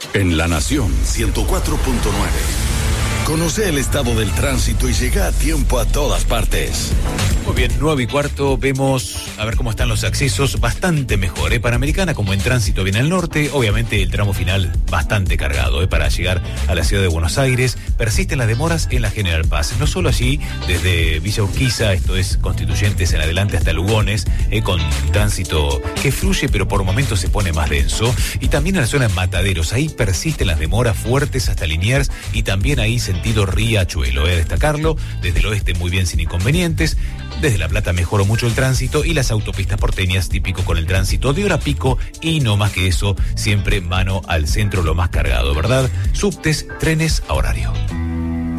En La Nación 104.9. Conoce el estado del tránsito y llega a tiempo a todas partes. Muy bien, 9:15, vemos a ver cómo están los accesos, bastante mejor, Panamericana como en tránsito bien al norte, obviamente el tramo final bastante cargado, para llegar a la ciudad de Buenos Aires, persisten las demoras en la General Paz, no solo allí, desde Villa Urquiza, esto es Constituyentes en adelante hasta Lugones, con tránsito que fluye pero por momentos se pone más denso, y también en la zona de Mataderos, ahí persisten las demoras fuertes hasta Liniers y también ahí sentido Riachuelo, destacarlo, desde el oeste muy bien sin inconvenientes. Desde La Plata mejoró mucho el tránsito y las autopistas porteñas típico con el tránsito de hora pico y no más que eso, siempre mano al centro lo más cargado, ¿verdad? Subtes, trenes a horario.